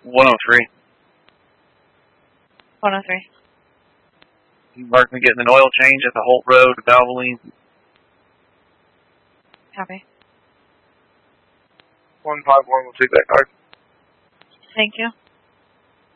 103. 103. You mark me getting an oil change at the Holt Road, Valvoline. Copy. 151 will take that card. Thank you.